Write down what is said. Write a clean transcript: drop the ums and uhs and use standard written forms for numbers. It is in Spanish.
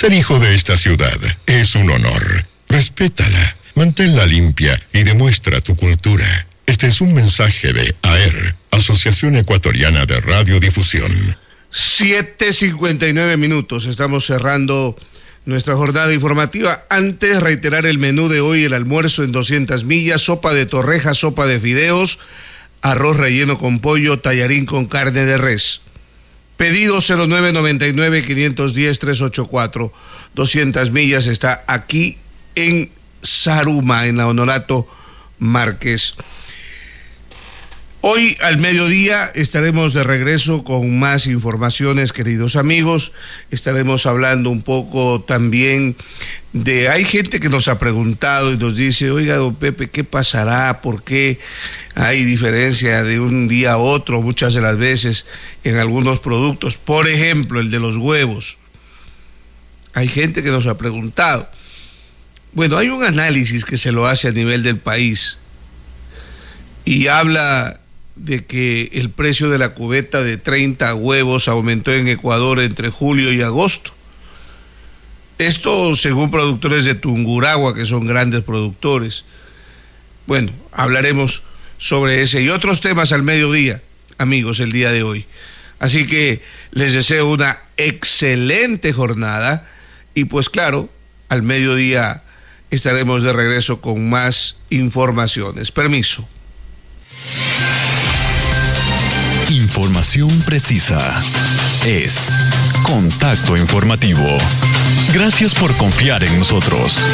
Ser hijo de esta ciudad es un honor. Respétala, manténla limpia y demuestra tu cultura. Este es un mensaje de AER, Asociación Ecuatoriana de Radiodifusión. 7:59 minutos. Estamos cerrando nuestra jornada informativa. Antes, reiterar el menú de hoy: el almuerzo en 200 millas, sopa de torreja, sopa de fideos, arroz relleno con pollo, tallarín con carne de res. Pedido 0999-510-384. 200 millas está aquí en Zaruma, en la Honorato Márquez. Hoy al mediodía estaremos de regreso con más informaciones, queridos amigos. Estaremos hablando un poco también de... Hay gente que nos ha preguntado y nos dice: oiga, don Pepe, ¿qué pasará? ¿Por qué hay diferencia de un día a otro muchas de las veces en algunos productos? Por ejemplo, el de los huevos. Hay gente que nos ha preguntado. Bueno, hay un análisis que se lo hace a nivel del país y habla de que el precio de la cubeta de 30 huevos aumentó en Ecuador entre julio y agosto. Esto según productores de Tungurahua, que son grandes productores. Bueno, hablaremos sobre ese y otros temas al mediodía, amigos, el día de hoy. Así que les deseo una excelente jornada y pues claro, al mediodía estaremos de regreso con más informaciones. Permiso. Información precisa es Contacto Informativo. Gracias por confiar en nosotros.